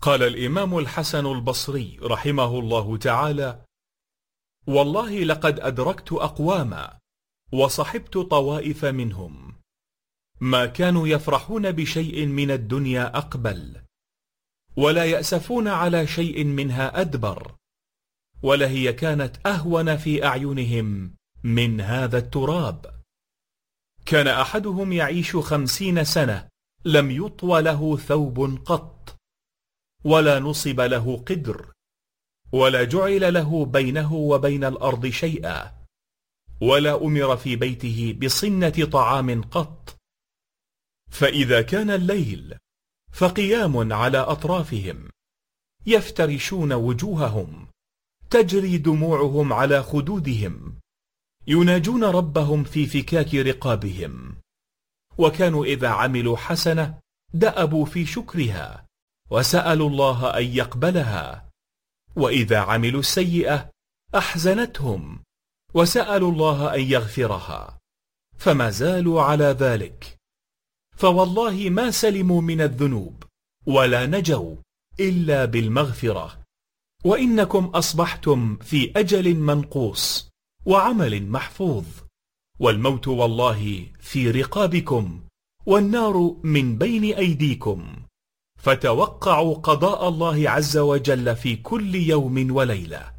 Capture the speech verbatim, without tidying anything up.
قال الإمام الحسن البصري رحمه الله تعالى: والله لقد أدركت أقواما وصحبت طوائف منهم ما كانوا يفرحون بشيء من الدنيا أقبل، ولا يأسفون على شيء منها أدبر، ولهي كانت أهون في أعينهم من هذا التراب. كان أحدهم يعيش خمسين سنة لم يطوى له ثوب قط، ولا نصب له قدر، ولا جعل له بينه وبين الأرض شيئا، ولا أمر في بيته بصنة طعام قط. فإذا كان الليل فقيام على أطرافهم، يفترشون وجوههم، تجري دموعهم على خدودهم، يناجون ربهم في فكاك رقابهم. وكانوا إذا عملوا حسنة دأبوا في شكرها وسألوا الله أن يقبلها، وإذا عملوا السيئة أحزنتهم وسألوا الله أن يغفرها، فما زالوا على ذلك. فوالله ما سلموا من الذنوب ولا نجوا إلا بالمغفرة. وإنكم أصبحتم في أجل منقوص وعمل محفوظ، والموت والله في رقابكم، والنار من بين أيديكم، فتوقعوا قضاء الله عز وجل في كل يوم وليلة.